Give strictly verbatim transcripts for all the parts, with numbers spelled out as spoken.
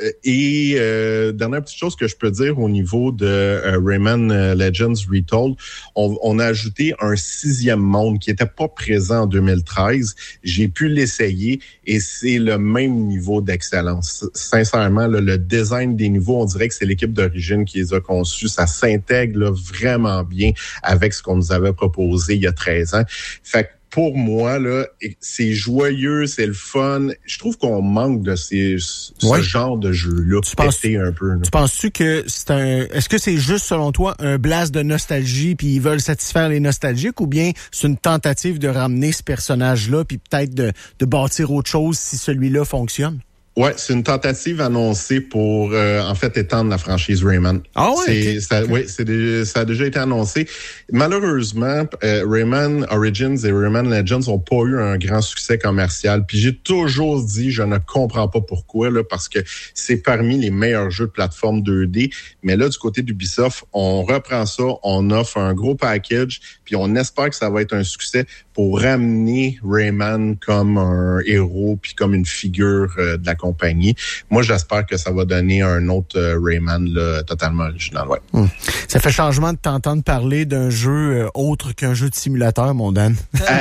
Et euh, dernière petite chose que je peux dire au niveau de euh, Rayman Legends Retold, on, on a ajouté un sixième monde qui était pas présent en deux mille treize. J'ai pu l'essayer et c'est le même niveau d'excellence. Sincèrement, là, le design des niveaux, on dirait que c'est l'équipe d'origine qui les a conçus. Ça s'intègre là, vraiment bien avec ce qu'on nous avait proposé il y a treize ans. Fait que pour moi, là, c'est joyeux, c'est le fun. Je trouve qu'on manque de ces, ce ouais. genre de jeu-là. Tu penses, un peu, là. Tu penses-tu que c'est un... Est-ce que c'est juste, selon toi, un blast de nostalgie puis ils veulent satisfaire les nostalgiques ou bien c'est une tentative de ramener ce personnage-là puis peut-être de, de bâtir autre chose si celui-là fonctionne? Ouais, c'est une tentative annoncée pour, euh, en fait, étendre la franchise Rayman. Ah ouais? C'est, okay. ça, okay. Oui, c'est des, ça a déjà été annoncé. Malheureusement, euh, Rayman Origins et Rayman Legends n'ont pas eu un grand succès commercial. Puis j'ai toujours dit, je ne comprends pas pourquoi, là, parce que c'est parmi les meilleurs jeux de plateforme deux D. Mais là, du côté d'Ubisoft, on reprend ça, on offre un gros package, puis on espère que ça va être un succès pour ramener Rayman comme un héros puis comme une figure euh, de la compagnie. Moi, j'espère que ça va donner un autre euh, Rayman là, totalement original. Ouais. Hum. Ça fait changement de t'entendre parler d'un jeu euh, autre qu'un jeu de simulateur, mon Dan.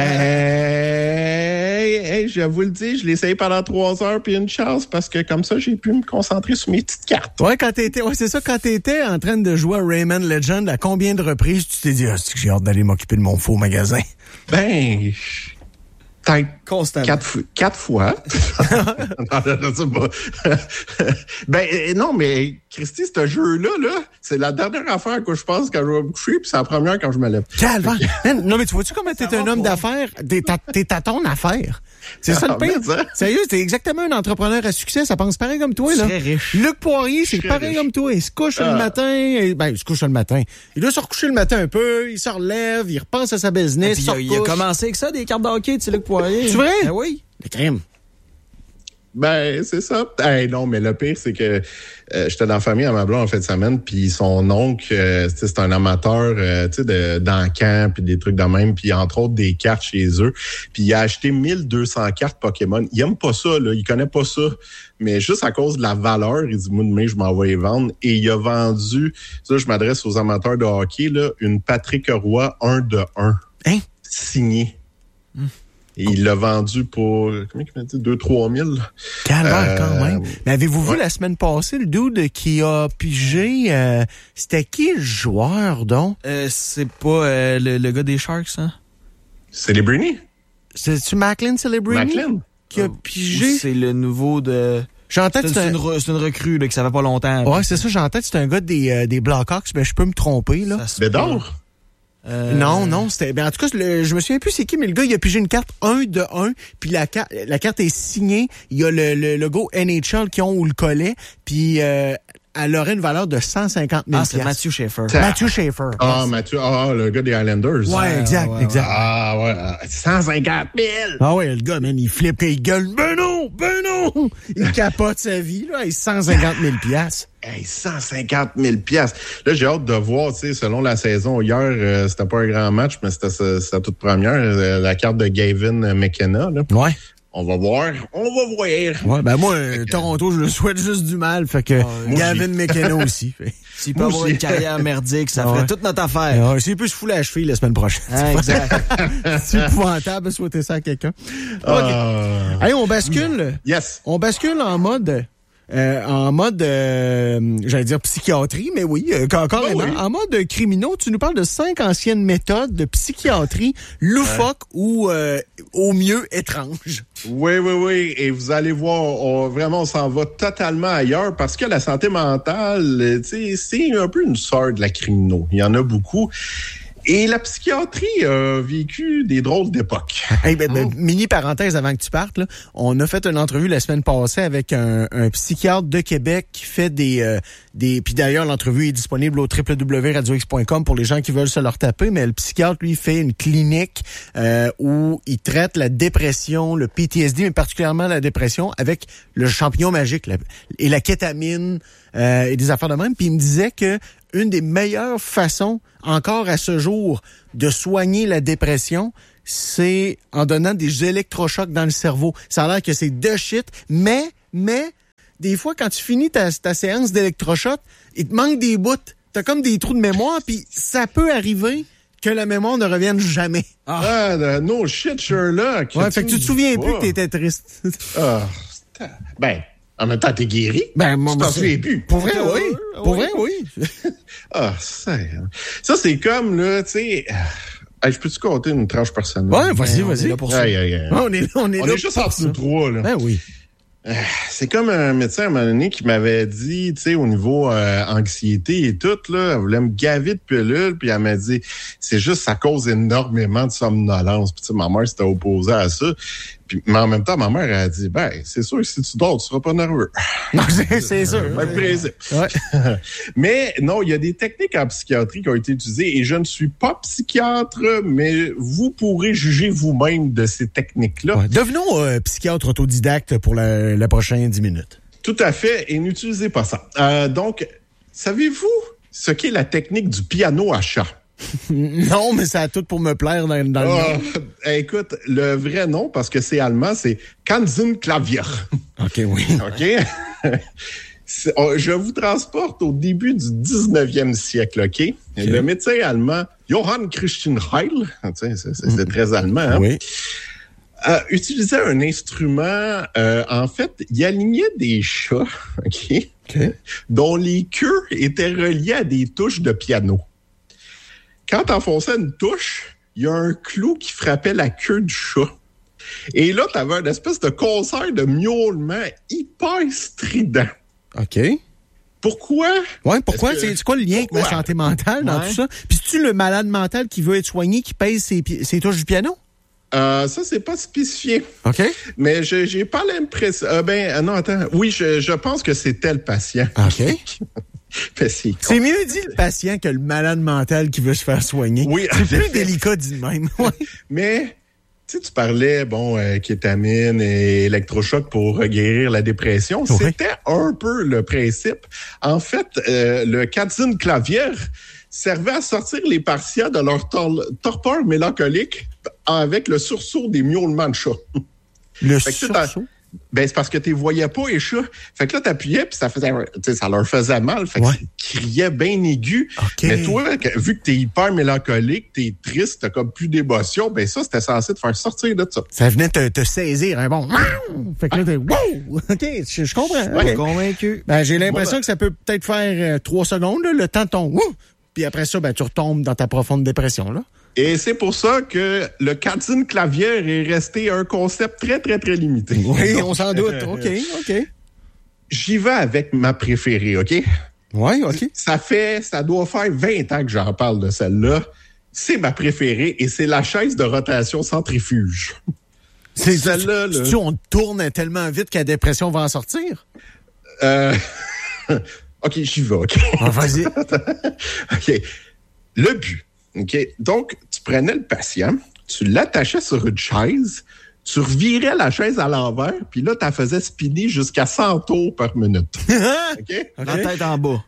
hey, hey, je vous le dis, je l'ai essayé pendant trois heures puis une chance parce que comme ça, j'ai pu me concentrer sur mes petites cartes. Ouais, quand t'étais, ouais, c'est ça, quand t'étais en train de jouer à Rayman Legend, à combien de reprises tu t'es dit, ah, c'est que j'ai hâte d'aller m'occuper de mon faux magasin? Ben, peut-être constamment. Quatre, quatre fois. non, non, c'est pas... ben, non, mais Christy, ce jeu-là, là, c'est la dernière affaire que je pense quand je vais me coucher, puis c'est la première quand je me lève. Calvaire. Non, mais tu vois-tu comment t'es un homme d'affaires? T'es, t'es à ton affaire. C'est ça le pire. Sérieux, t'es exactement un entrepreneur à succès. Ça pense pareil comme toi, là. Très riche. Luc Poirier, c'est pareil riche. Comme toi. Il se couche ah. le matin. Ben, il se couche le matin. Il doit se recoucher le matin un peu. Il se relève. Il repense à sa business. Il, il, il a commencé avec ça, des cartes de hockey, tu sais, Luc Poirier. C'est vrai? Ben oui. Les crèmes. Ben, c'est ça. Hey, non, mais le pire, c'est que euh, j'étais dans la famille à ma blonde en fin de semaine, puis son oncle, euh, c'est un amateur euh, de, d'encan, puis des trucs de même, puis entre autres des cartes chez eux. Puis il a acheté mille deux cents cartes Pokémon. Il aime pas ça, là. Il connaît pas ça. Mais juste à cause de la valeur, il dit, moi, demain, je m'en vais les vendre. Et il a vendu, ça, je m'adresse aux amateurs de hockey, là, une Patrick Roy un de un. Hein? Signée. Hum. Et il l'a vendu pour, comment il m'a dit, deux à trois mille. Calvaire, euh, quand même. Mais avez-vous ouais. vu la semaine passée le dude qui a pigé, euh, c'était qui le joueur, donc? Euh, c'est pas euh, le, le gars des Sharks, hein? Celebrini? C'est-tu Macklin Celebrini? Macklin? Qui a pigé? C'est le nouveau de... J'entends que c'est, c'est, c'est, un... une re, c'est une recrue, là, que ça fait pas longtemps. Ouais, c'est ça, j'entends que c'est un gars des, euh, des Blackhawks, mais je peux me tromper, là. Bédard? Euh... Non, non, c'était. Ben, en tout cas, le, je me souviens plus c'est qui, mais le gars, il a pigé une carte un de un, puis la carte, la carte est signée. Il y a le, le logo N H L qui ont ou le collet, puis euh, elle aurait une valeur de cent cinquante mille. Ah, c'est Matthew Schaefer. Matthew Schaefer. Ah, Matthew, ah, le gars des Islanders. Ouais, ouais exact, ouais, exact. Ah, ouais, cent cinquante mille. Ah ouais, le gars, man, il flippe et il gueule. Ben non, ben non! Il capote sa vie, là, et cent cinquante mille piastres. Hey, cent cinquante mille piastres. Là, j'ai hâte de voir, tu sais, selon la saison. Hier, euh, c'était pas un grand match, mais c'était sa, sa toute première, euh, la carte de Gavin McKenna, là. Ouais. On va voir. On va voir. Ouais, ben moi, euh, Toronto, je le souhaite juste du mal. Fait que oh, Gavin McKenna aussi. Fait. S'il peut avoir une carrière merdique, ça ah, ferait ouais. toute notre affaire. Ah, s'il peut se fouler la cheville la semaine prochaine. Ah, exact. C'est épouvantable de souhaiter ça à quelqu'un. OK. Uh... Allez, on bascule. Yes. On bascule en mode... Euh, en mode, euh, j'allais dire psychiatrie, mais oui, euh, carrément. Oui. En mode criminaux, tu nous parles de cinq anciennes méthodes de psychiatrie loufoques ouais. ou euh, au mieux étranges. Oui, oui, oui. Et vous allez voir, on, vraiment, on s'en va totalement ailleurs parce que la santé mentale, tu sais, c'est un peu une sœur de la criminaux. Il y en a beaucoup. Et la psychiatrie a vécu des drôles d'époques. Hey, ben, ben, mini parenthèse avant que tu partes, là. On a fait une entrevue la semaine passée avec un, un psychiatre de Québec qui fait des... Euh, des puis d'ailleurs, l'entrevue est disponible au w w w point radio x point com pour les gens qui veulent se le retaper, mais le psychiatre, lui, fait une clinique euh, où il traite la dépression, le P T S D, mais particulièrement la dépression, avec le champignon magique la, et la kétamine euh, et des affaires de même. Puis il me disait que une des meilleures façons, encore à ce jour, de soigner la dépression, c'est en donnant des électrochocs dans le cerveau. Ça a l'air que c'est de shit, mais, mais, des fois, quand tu finis ta, ta séance d'électrochoc, il te manque des bouts. T'as comme des trous de mémoire, puis ça peut arriver que la mémoire ne revienne jamais. Ah, ah no shit, Sherlock. Ouais, fait que tu te souviens plus que t'étais triste. Ah, ben, en même temps, t'es guéri. Ben, moi, tu t'en souviens plus. Pour vrai, oui. Pour vrai, oui. Ah, ça, ça c'est comme, là, tu sais... Hey, je peux-tu compter une tranche personnelle? Ouais, vas-y, vas-y. On est là pour ça. Aïe, aïe, aïe. On est, on est, on là est juste pour entre ça. nous trois, là. Ben oui. C'est comme un médecin à un moment donné qui m'avait dit, tu sais, au niveau euh, anxiété et tout, là, elle voulait me gaver de pilules, puis elle m'a dit, c'est juste, ça cause énormément de somnolence. Puis tu sais, ma mère s'était opposée à ça. Puis, mais en même temps, ma mère, elle a dit, ben, c'est sûr que si tu dors, tu seras pas nerveux. Non, c'est, c'est sûr. Même principe. Ouais. Mais non, il y a des techniques en psychiatrie qui ont été utilisées et je ne suis pas psychiatre, mais vous pourrez juger vous-même de ces techniques-là. Ouais. Devenons euh, psychiatre autodidacte pour la, la prochaine dix minutes. Tout à fait, et n'utilisez pas ça. Euh, donc, savez-vous ce qu'est la technique du piano à chat? Non, mais ça a tout pour me plaire dans, dans le Ah, nom. écoute, le vrai nom, parce que c'est allemand, c'est Kanzenklavier. OK, oui. OK? C'est- oh, je vous transporte au début du dix-neuvième siècle, OK? Et le médecin allemand Johann Christian Heil, tu sais, c'est, c'est, c'est très allemand, hein? Oui. euh, utilisait un instrument, euh, en fait, il alignait des chats, OK? OK. Dont les queues étaient reliées à des touches de piano. Quand tu enfonçais une touche, il y a un clou qui frappait la queue du chat. Et là, tu avais une espèce de concert de miaulement hyper strident. OK. Pourquoi? Ouais, pourquoi? Est-ce que- C'est, c'est quoi le lien avec ma Pourquoi? santé mentale dans Ouais. tout ça? Puis c'est-tu le malade mental qui veut être soigné qui pèse ses, pi- ses touches du piano? Euh, ça, c'est pas spécifié. OK. Mais je j'ai pas l'impression... Euh, ben, euh, non, attends. Oui, je, je pense que c'était le patient. OK. Ben, c'est con. C'est mieux dit le patient que le malade mental qui veut se faire soigner. Oui, C'est en plus effet. délicat dit de même. Ouais. Mais, tu sais, tu parlais, bon, euh, kétamine et électrochoc pour euh, guérir la dépression. Oui. C'était un peu le principe. En fait, euh, le Kanzenklavier servait à sortir les patients de leur tor- torpeur mélancolique avec le sursaut des miaulements de chat. Le Fait que tu sais, sursaut. Ben, c'est parce que tu voyais pas les chats. Fait que là, t'appuyais, puis ça faisait, tu sais, ça leur faisait mal. Fait que Ouais. ils criaient bien aigu. OK. Mais toi, que- vu que t'es hyper mélancolique, t'es triste, t'as comme plus d'émotion, ben ça, c'était censé te faire sortir de ça. Ça venait te, te saisir un bon. Fait que là, t'es wow! OK, je, je comprends. Ouais. OK. Convaincu. Ben, j'ai l'impression Voilà. que ça peut peut-être faire euh, trois secondes, là, le temps de ton wouh! Puis après ça, ben, tu retombes dans ta profonde dépression, là. Et c'est pour ça que le Kanzenklavier est resté un concept très, très, très limité. Oui, Donc, on s'en doute. OK, OK. J'y vais avec ma préférée, OK? Ouais, OK. Ça fait, ça doit faire vingt ans que j'en parle de celle-là. C'est ma préférée et c'est la chaise de rotation centrifuge. C'est Celle-là, là. Tu, on tourne tellement vite que la dépression va en sortir? Euh... OK, j'y vais, OK? Ah, vas-y. OK. Le but, OK? Donc, tu prenais le patient, tu l'attachais sur une chaise, tu revirais la chaise à l'envers, puis là, tu la faisais spinner jusqu'à cent tours par minute. OK? OK. La tête en bas.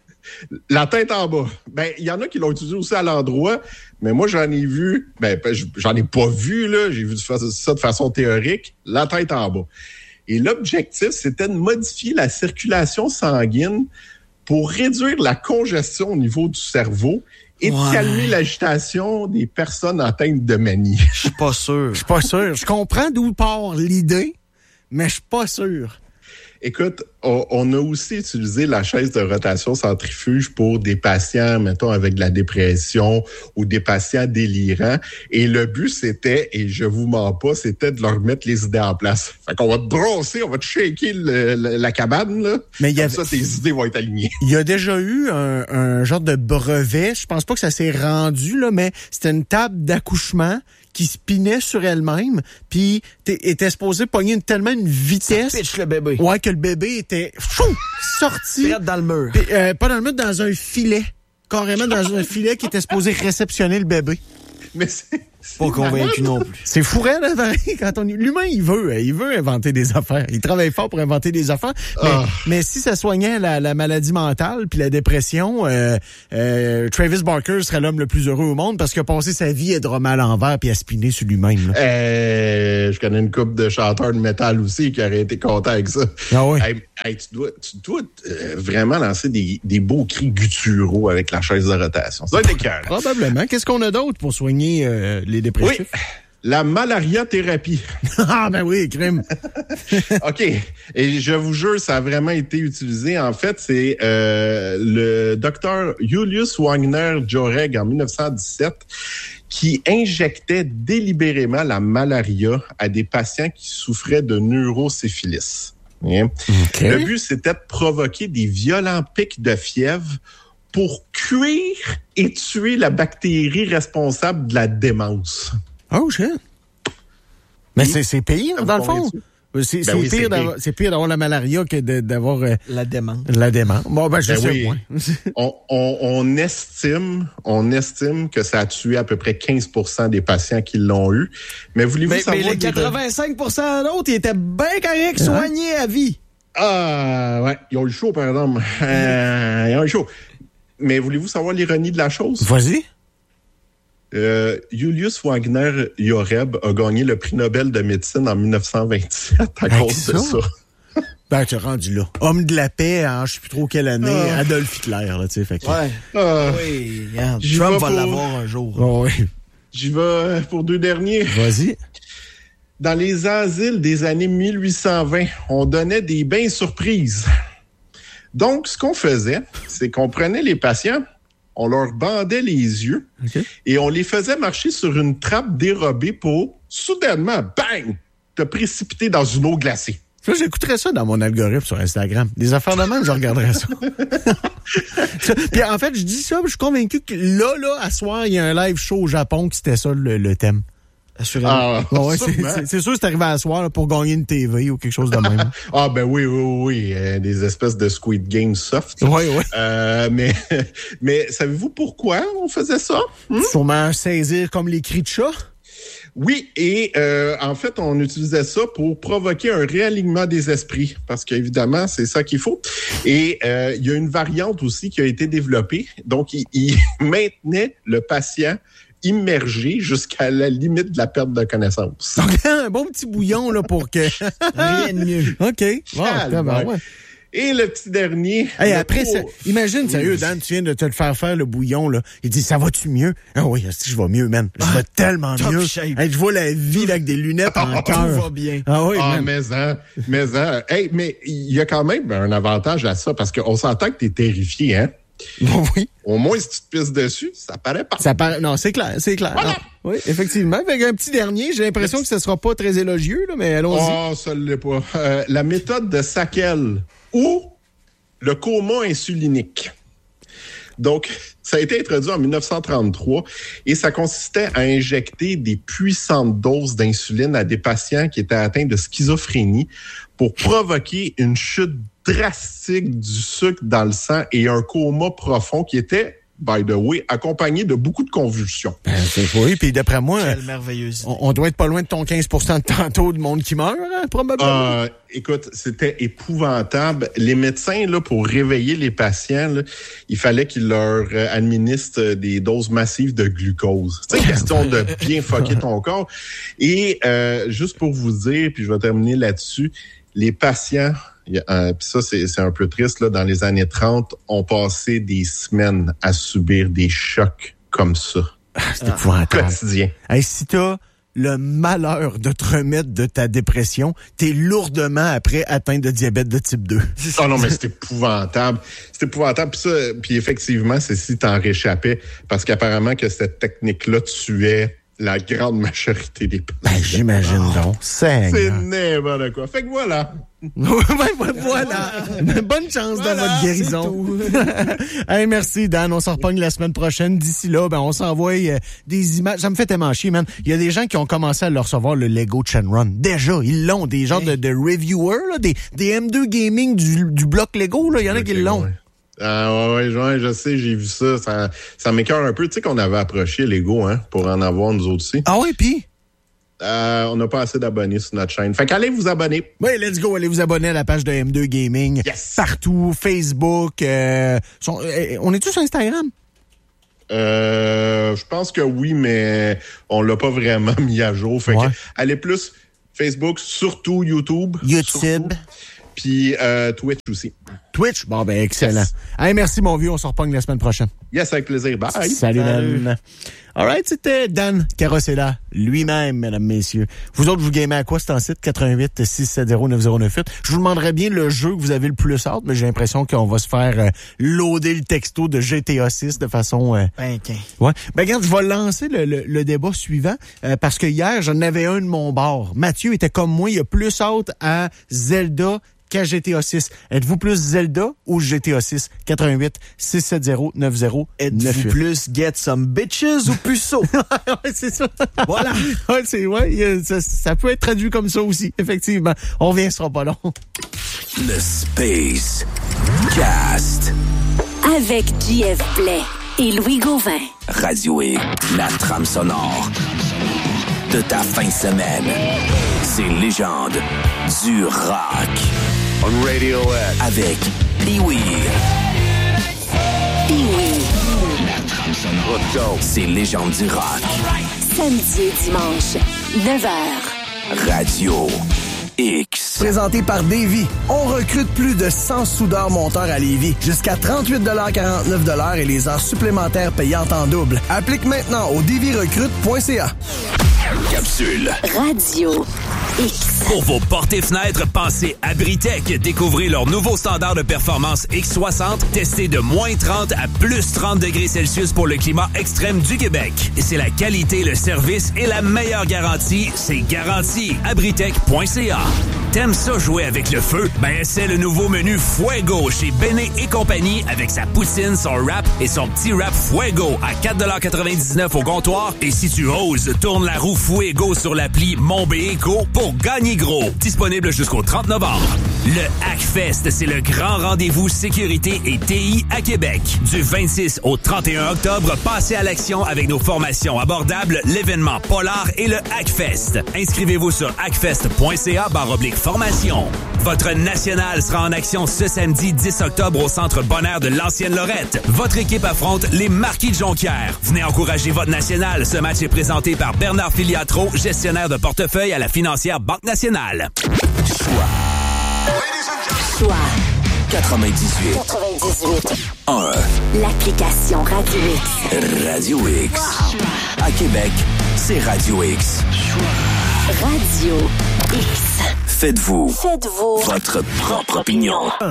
La tête en bas. Ben, il y en a qui l'ont utilisé aussi à l'endroit, mais moi, j'en ai vu, ben, j'en ai pas vu, là, j'ai vu ça de façon théorique, la tête en bas. Et l'objectif, c'était de modifier la circulation sanguine pour réduire la congestion au niveau du cerveau et de Ouais. calmer l'agitation des personnes atteintes de manie. Je suis pas sûr. Je suis pas sûr. Je comprends d'où part l'idée, mais je suis pas sûr. Écoute, on, on a aussi utilisé la chaise de rotation centrifuge pour des patients, mettons, avec de la dépression ou des patients délirants. Et le but, c'était, et je vous mens pas, c'était de leur mettre les idées en place. Fait qu'on va te brosser, on va te shaker le- le- la cabane, là. Mais il y Comme avait- ça, tes idées vont être alignées. Il y a déjà eu un, un genre de brevet, je pense pas que ça s'est rendu, là, mais c'était une table d'accouchement qui spinait sur elle-même, puis t'es- était supposé pogner une, tellement une vitesse Pitch le bébé. ouais, que le bébé était fou, sorti, Direct dans le mur. puis, euh, pas dans le mur, dans un filet, carrément dans un filet qui était supposé réceptionner le bébé. Mais c'est, Pas convaincu non plus. C'est fou, là, quand on l'humain, il veut, il veut inventer des affaires. Il travaille fort pour inventer des affaires. Mais, oh. mais si ça soignait la, la maladie mentale puis la dépression, euh, euh, Travis Barker serait l'homme le plus heureux au monde parce qu'il a passé sa vie à drumer à l'envers puis à spinner sur lui-même. Là. Euh, je connais une couple de chanteurs de métal aussi qui auraient été contents avec ça. Ah oui. Hey, hey, tu dois, tu dois euh, vraiment lancer des, des beaux cris gutturaux avec la chaise de rotation. Ça doit être écœurant. Probablement. Qu'est-ce qu'on a d'autre pour soigner euh, les dépressifs? Oui, la malaria-thérapie. Ah ben oui, crime. OK. Et je vous jure, ça a vraiment été utilisé. En fait, c'est euh, le docteur Julius Wagner-Jauregg en dix-neuf cent dix-sept qui injectait délibérément la malaria à des patients qui souffraient de neurosyphilis. Okay. Le but, c'était de provoquer des violents pics de fièvre pour cuire et tuer la bactérie responsable de la démence. Oh, shit. Mais oui. c'est, c'est pire, dans le fond. C'est, ben c'est, oui, pire c'est, d'avoir, c'est pire d'avoir la malaria que de, d'avoir... Euh, la démence. La démence. Bon, ben, je ben sais oui. on, on, on estime, on estime que ça a tué à peu près quinze pour cent des patients qui l'ont eu. Mais voulez-vous mais, savoir... Mais les quatre-vingt-cinq pour cent d'autres, ils étaient bien corrects, soignés à vie. Ah, ouais. Ils ont eu chaud, par exemple. Euh, ils ont eu chaud. Mais voulez-vous savoir l'ironie de la chose? Vas-y. Euh, Julius Wagner-Jauregg a gagné le prix Nobel de médecine en dix-neuf cent vingt-sept à ben, cause de ça. ça. Ben, tu es rendu là. Homme de la paix, en je sais plus trop quelle année, oh. Adolf Hitler, là, tu sais. Fait que... Ouais. Oh. Oui, regarde. Trump va pour... l'avoir un jour. Oh, oui. J'y vais pour deux derniers. Vas-y. Dans les asiles des années mille huit cent vingt, on donnait des bains surprises. Donc, ce qu'on faisait, c'est qu'on prenait les patients, on leur bandait les yeux okay. et on les faisait marcher sur une trappe dérobée pour, soudainement, bang, te précipiter dans une eau glacée. Ça, j'écouterais ça dans mon algorithme sur Instagram. Des affaires de même, je regarderais ça. ça. Puis en fait, je dis ça, je suis convaincu que là, là, à soir, il y a un live show au Japon que c'était ça le, le thème. Assurément. Ah, bon, ouais, c'est, c'est, c'est sûr que c'est arrivé à soir là, pour gagner une T V ou quelque chose de même. Ah ben oui, oui, oui. Euh, des espèces de Squid Game soft. Oui, oui. Euh, mais, mais savez-vous pourquoi on faisait ça? Hmm? Sûrement saisir comme les cris de chat. Oui, et euh, en fait, on utilisait ça pour provoquer un réalignement des esprits, parce qu'évidemment, c'est ça qu'il faut. Et euh, il y a une variante aussi qui a été développée. Donc, il, il maintenait le patient immergé jusqu'à la limite de la perte de connaissance. Donc, un bon petit bouillon là pour que... Rien de mieux. OK. Bon, ben, ouais. Et le petit dernier... Hey, après, ça, imagine, oui, sérieux, Dan, tu viens de te le faire faire, le bouillon, là. Il dit, ça va-tu mieux? Ah oui, si je vais mieux, man. Je vais ah, tellement mieux. Hey, je vois la vie là, avec des lunettes en cœur. Tout va bien. Ah oui, ah, man. mais hein, mais hein. Hey, mais il y a quand même un avantage à ça, parce qu'on s'entend que t'es terrifié, hein? Oui. Au moins, si tu te pisses dessus, ça paraît pas. Ça paraît, non, c'est clair, c'est clair. Voilà. Oui, effectivement. Avec un petit dernier, j'ai l'impression que ce sera pas très élogieux, là, mais allons-y. Oh, ça l'est pas. Euh, la méthode de Sackel ou le coma insulinique. Donc, ça a été introduit en dix-neuf cent trente-trois et ça consistait à injecter des puissantes doses d'insuline à des patients qui étaient atteints de schizophrénie pour provoquer une chute drastique du sucre dans le sang et un coma profond qui était, by the way, accompagné de beaucoup de convulsions. Ben, c'est oui, puis d'après moi, quelle merveilleuse on, on doit être pas loin de ton quinze pour cent de tantôt de monde qui meurt, hein, probablement. Euh, écoute, c'était épouvantable. Les médecins, là, pour réveiller les patients, là, il fallait qu'ils leur administrent des doses massives de glucose. C'est question de bien fucker ton corps. Et euh, juste pour vous dire, puis je vais terminer là-dessus, les patients, euh, puis ça c'est, c'est un peu triste, là, dans les années trente, ont passé des semaines à subir des chocs comme ça. Ah, c'est ah, épouvantable. Quotidien. Hey, si t'as le malheur de te remettre de ta dépression, t'es lourdement après atteint de diabète de type deux. Ah non, mais c'est épouvantable. C'est épouvantable. Puis ça, puis effectivement, c'est si t'en réchappais, parce qu'apparemment que cette technique-là tuait la grande majorité des patients. Ben, j'imagine oh, donc. C'est, c'est n'importe quoi. Fait que voilà. Voilà. Bonne chance voilà, dans votre guérison. Hey, merci, Dan. On s'en repogne la semaine prochaine. D'ici là, ben, on s'envoie euh, des images. Ça me fait tellement chier, man. Il y a des gens qui ont commencé à leur recevoir le Lego Shenron. Déjà, ils l'ont. Des genres hey. de, de reviewers, là, des, des M deux Gaming du, du bloc Lego, là. Il y en a qui l'ont. Ouais. Ah ouais, ouais, je sais, j'ai vu ça. Ça, ça m'écoeure un peu. Tu sais qu'on avait approché Lego, hein, pour en avoir nous autres aussi. Ah oui, puis? Euh, on n'a pas assez d'abonnés sur notre chaîne. Fait qu'allez vous abonner. Oui, let's go. Allez vous abonner à la page de M deux Gaming. Yes. Partout, Facebook. Euh, sont, euh, on est-tu sur Instagram? Euh, je pense que oui, mais on l'a pas vraiment mis à jour. Fait ouais. que allez plus Facebook, surtout YouTube. YouTube. Puis euh, Twitch aussi. Twitch? Bon, ben, excellent. Yes. Hey, merci, mon vieux. On se repogne la semaine prochaine. Yes, avec plaisir. Bye. Salut, Dan. All right, c'était Dan Carosella lui-même, mesdames, messieurs. Vous autres, vous gamez à quoi, c'est en site? quatre-vingt-huit six sept zéro neuf zéro neuf huit. Je vous demanderais bien le jeu que vous avez le plus hâte, mais j'ai l'impression qu'on va se faire euh, loader le texto de G T A six de façon... Euh, ben, okay. Ouais. Ben, regarde, je vais lancer le, le, le débat suivant, euh, parce que hier, j'en avais un de mon bord. Mathieu était comme moi, il a plus hâte à Zelda qu'à G T A six. Êtes-vous plus Zelda ou G T A six? quatre-vingt-huit six sept zéro neuf zéro neuf huit. Êtes-vous plus Get Some Bitches ou puceau? Ouais, c'est ça. Voilà. Ouais, c'est, ouais, ça, ça peut être traduit comme ça aussi, effectivement. On revient, ce sera pas long. Le Space Cast. Avec J F Blais et Louis Gauvin. Radio X, la trame sonore de ta fin de semaine. Ces légendes du rock. On Radio X. Avec Pee-Wee. Pee-Wee. La trame sonore. Let's go. Ces légendes du rock. Samedi et dimanche, neuf heures. Radio X. Présenté par Davy. On recrute plus de cent soudeurs monteurs à Lévis. Jusqu'à trente-huit quarante-neuf et les heures supplémentaires payantes en double. Applique maintenant au davy recrute point c a. Capsule. Radio X. Pour vos portes et fenêtres, pensez Abritech. Découvrez leur nouveau standard de performance X soixante, testé de moins trente à plus trente degrés Celsius pour le climat extrême du Québec. Et c'est la qualité, le service et la meilleure garantie. C'est garanti. abritech point c a. T'aimes ça jouer avec le feu? Ben, c'est le nouveau menu Fuego chez Béné et compagnie avec sa poutine, son wrap et son petit wrap Fuego à quatre quatre-vingt-dix-neuf au comptoir. Et si tu oses, tourne la roue Fuego sur l'appli Mon B Eco pour gagner gros. Disponible jusqu'au trente novembre. Le Hackfest, c'est le grand rendez-vous sécurité et T I à Québec. Du vingt-six au trente et un octobre, passez à l'action avec nos formations abordables, l'événement Polar et le Hackfest. Inscrivez-vous sur hackfest point c a barre oblique formation. Votre national sera en action ce samedi dix octobre au Centre Bonheur de l'Ancienne Lorette. Votre équipe affronte les Marquis de Jonquière. Venez encourager votre national. Ce match est présenté par Bernard Filiatro, gestionnaire de portefeuille à la financière Banque Nationale. Choix. Choix. quatre-vingt-dix-huit. quatre-vingt-dix-huit. un. L'application Radio X. Radio X. Wow. À Québec, c'est Radio X. Radio X. Faites-vous. Faites-vous. Votre propre opinion. Oh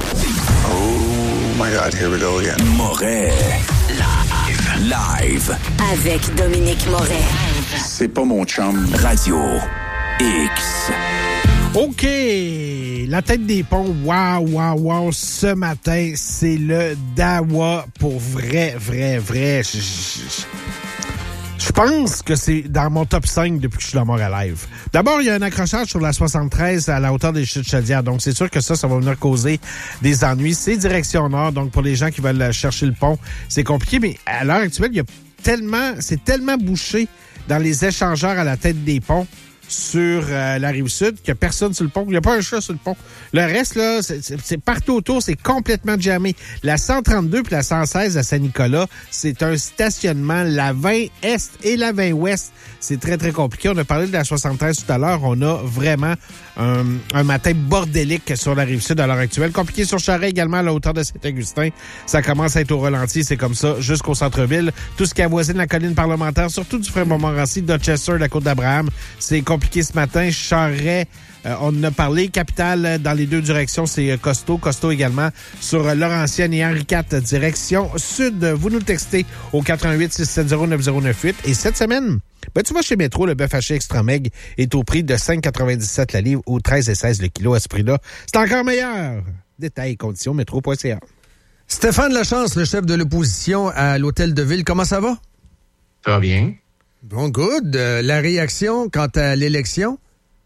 my God, here we go again. Moret. Live. Live. Avec Dominique Moret. C'est pas mon chum. Radio X. OK. La tête des ponts, wow, wow, wow. Ce matin, c'est le Dawa pour vrai, vrai, vrai. Je, je, je pense que c'est dans mon top cinq depuis que je suis dans Montréal. D'abord, il y a un accrochage sur la soixante-treize à la hauteur des Chutes-Chaudière. Donc, c'est sûr que ça, ça va venir causer des ennuis. C'est direction nord. Donc, pour les gens qui veulent chercher le pont, c'est compliqué. Mais à l'heure actuelle, il y a tellement, c'est tellement bouché dans les échangeurs à la tête des ponts sur euh, la Rive-Sud, qu'il n'y a personne sur le pont. Il n'y a pas un chat sur le pont. Le reste, là, c'est, c'est, c'est partout autour, c'est complètement jammé. La cent trente-deux puis la cent seize à Saint-Nicolas, c'est un stationnement. La vingt Est et la vingt Ouest, c'est très, très compliqué. On a parlé de la soixante-treize tout à l'heure. On a vraiment un, un matin bordélique sur la Rive-Sud à l'heure actuelle. Compliqué sur Charest également à la hauteur de Saint-Augustin. Ça commence à être au ralenti. C'est comme ça jusqu'au centre-ville. Tout ce qui avoisine la colline parlementaire, surtout du Frère-Montmorency, Dorchester, la Côte-d'Abraham, c'est compliqué ce matin. Charest, euh, on en a parlé. Capitale, dans les deux directions, c'est costaud. Costaud également sur Laurentienne et Henri quatre, direction sud. Vous nous textez au quatre un huit six sept zéro neuf zéro neuf huit. Et cette semaine, ben, tu vas chez Métro, le bœuf haché extra meg est au prix de cinq quatre-vingt-dix-sept la livre ou treize et seize le kilo à ce prix-là. C'est encore meilleur. Détails et conditions, métro point c a. Stéphane Lachance, le chef de l'opposition à l'Hôtel de Ville, comment ça va? Ça va bien. Bon, good. Euh, la réaction quant à l'élection?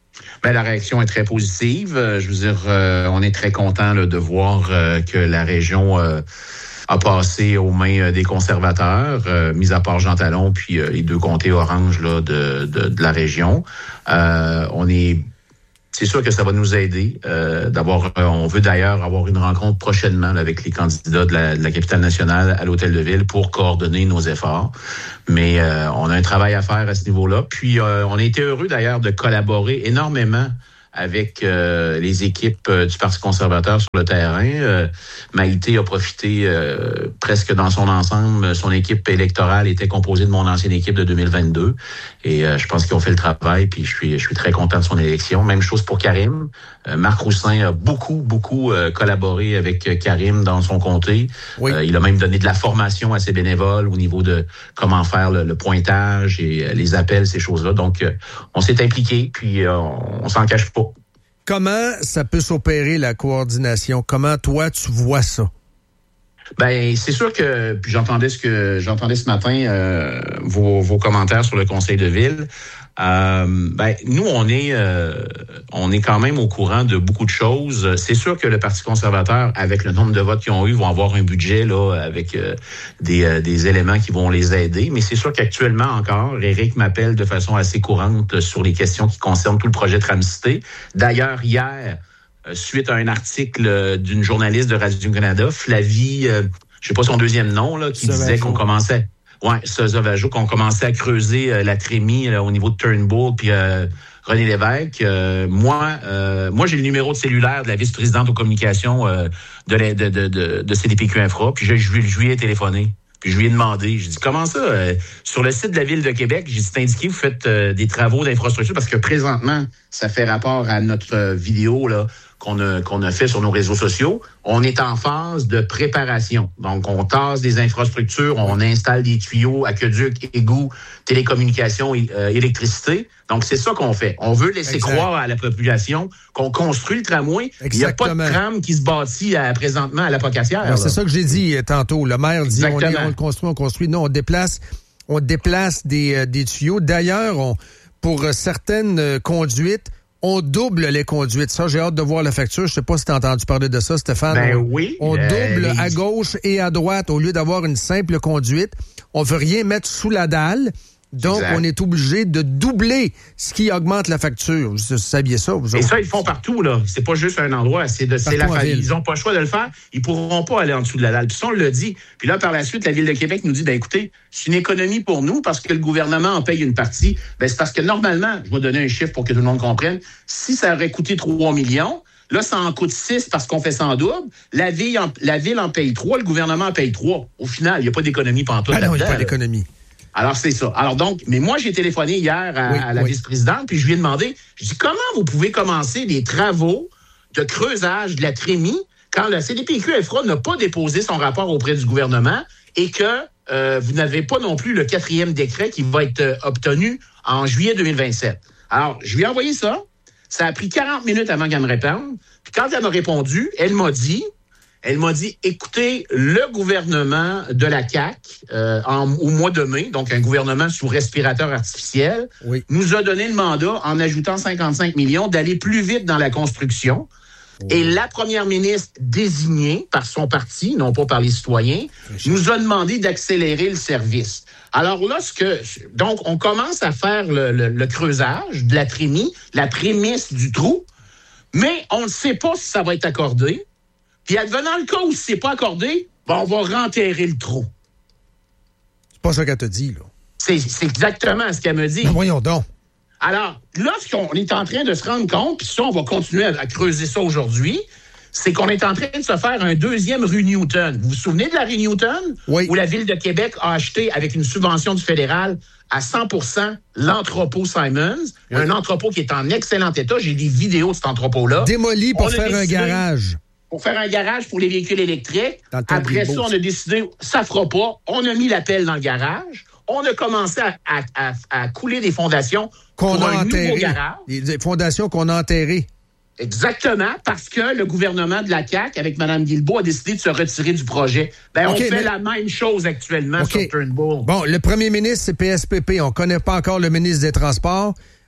Ben, la réaction est très positive. Euh, je veux dire, euh, on est très content là, de voir euh, que la région euh, a passé aux mains euh, des conservateurs, euh, mis à part Jean Talon, puis euh, les deux comtés oranges là, de, de, de la région. Euh, on est C'est sûr que ça va nous aider euh, d'avoir. Euh, on veut d'ailleurs avoir une rencontre prochainement là, avec les candidats de la, de la capitale nationale à l'Hôtel de Ville pour coordonner nos efforts. Mais euh, on a un travail à faire à ce niveau-là. Puis euh, on a été heureux d'ailleurs de collaborer énormément avec euh, les équipes euh, du Parti conservateur sur le terrain. Euh, Maïté a profité euh, presque dans son ensemble. Son équipe électorale était composée de mon ancienne équipe de deux mille vingt-deux. Et euh, je pense qu'ils ont fait le travail, puis je suis je suis très content de son élection. Même chose pour Karim. Euh, Marc Roussin a beaucoup, beaucoup euh, collaboré avec euh, Karim dans son comté. Oui. Euh, il a même donné de la formation à ses bénévoles au niveau de comment faire le, le pointage et euh, les appels, ces choses-là. Donc, euh, on s'est impliqué, puis euh, on, on s'en cache pas. Comment ça peut s'opérer, la coordination? Comment, toi, tu vois ça? Ben, c'est sûr que, puis j'entendais ce que j'entendais ce matin, euh, vos, vos commentaires sur le conseil de ville. Euh, ben, nous, on est, euh, on est quand même au courant de beaucoup de choses. C'est sûr que le Parti conservateur, avec le nombre de votes qu'ils ont eu, vont avoir un budget là avec euh, des, euh, des éléments qui vont les aider. Mais c'est sûr qu'actuellement encore, Éric m'appelle de façon assez courante sur les questions qui concernent tout le projet Tramcité. D'ailleurs, hier, euh, suite à un article d'une journaliste de Radio-Canada, Flavie, euh, je sais pas son deuxième nom là, qui disait qu'on commençait. Ouais, Sosa Vajo, qu'on commençait à creuser euh, la trémie là, au niveau de Turnbull puis euh, René Lévesque. Euh, moi, euh, moi j'ai le numéro de cellulaire de la vice-présidente aux communications euh, de, la, de, de, de, de C D P Q Infra, puis je, je, je lui ai téléphoné. Puis je lui ai demandé, j'ai dit, comment ça, euh, sur le site de la Ville de Québec, j'ai dit, c'est indiqué, vous faites euh, des travaux d'infrastructure, parce que présentement, ça fait rapport à notre euh, vidéo là qu'on a, qu'on a fait sur nos réseaux sociaux. On est en phase de préparation. Donc, on tasse des infrastructures, on installe des tuyaux, aqueducs, égouts, télécommunications, euh, électricité. Donc, c'est ça qu'on fait. On veut laisser exact. croire à la population qu'on construit le tramway. Exactement. Il n'y a pas de tram qui se bâtit à, présentement à l'Apocatière. Ben, c'est ça que j'ai dit tantôt. Le maire dit, on, est, on le construit, on construit. Non, on déplace, on déplace des, euh, des tuyaux. D'ailleurs, on, pour euh, certaines euh, conduites, on double les conduites. Ça, j'ai hâte de voir la facture. Je sais pas si tu as entendu parler de ça, Stéphane. Ben oui. On euh, double les... à gauche et à droite au lieu d'avoir une simple conduite. On veut rien mettre sous la dalle. Donc, exact. On est obligé de doubler ce qui augmente la facture. Vous saviez ça, vous Et autres? ça, ils font partout, là. C'est pas juste un endroit. C'est, de, c'est la famille. Ils ont pas le choix de le faire. Ils pourront pas aller en dessous de la dalle. Puis ça, on le dit. Puis là, par la suite, la Ville de Québec nous dit, ben écoutez, c'est une économie pour nous parce que le gouvernement en paye une partie. Ben c'est parce que normalement, je vais donner un chiffre pour que tout le monde comprenne, si ça aurait coûté trois millions, là, ça en coûte six parce qu'on fait ça en double. La ville en, la ville en paye trois, le gouvernement en paye trois. Au final, il n'y a pas d'économie pantoute. Ah non, il n'y a pas d'économie. Alors, c'est ça. Alors donc, mais moi, j'ai téléphoné hier à, oui, à la oui. vice-présidente, puis je lui ai demandé, je dis, comment vous pouvez commencer les travaux de creusage de la trémie quand la C D P Q Infra n'a pas déposé son rapport auprès du gouvernement et que euh, vous n'avez pas non plus le quatrième décret qui va être euh, obtenu en juillet deux mille vingt-sept. Alors, je lui ai envoyé ça. Ça a pris quarante minutes avant qu'elle me réponde. Puis quand elle m'a répondu, elle m'a dit... Elle m'a dit, écoutez, le gouvernement de la C A Q, euh, en, au mois de mai, donc un gouvernement sous respirateur artificiel, oui. nous a donné le mandat, en ajoutant cinquante-cinq millions, d'aller plus vite dans la construction. Oui. Et la première ministre désignée par son parti, non pas par les citoyens, nous a demandé d'accélérer le service. Alors là, ce que, donc, on commence à faire le, le, le creusage de la trémie, la prémisse du trou, mais on ne sait pas si ça va être accordé. Puis advenant le cas où c'est pas accordé, ben on va renterrer le trou. C'est pas ça qu'elle te dit, là. C'est, c'est exactement ce qu'elle me dit. Mais voyons donc. Alors, là, ce qu'on est en train de se rendre compte, puis ça, on va continuer à, à creuser ça aujourd'hui, c'est qu'on est en train de se faire un deuxième rue Newton. Vous vous souvenez de la rue Newton? Oui. Où la Ville de Québec a acheté, avec une subvention du fédéral, à cent pour cent l'entrepôt Simons, oui. un entrepôt qui est en excellent état. J'ai des vidéos de cet entrepôt-là. Démoli pour on faire un garage. Pour faire un garage pour les véhicules électriques. Après ça, on a décidé, ça fera pas. On a mis la pelle dans le garage. On a commencé à, à, à, à couler des fondations qu'on pour a un enterré. nouveau garage. Des fondations qu'on a enterrées. Exactement, parce que le gouvernement de la C A Q, avec Mme Guilbeault, a décidé de se retirer du projet. Ben, okay, on fait mais... la même chose actuellement okay. sur Turnbull. Bon, le premier ministre, c'est P S P P. On connaît pas encore le ministre des Transports.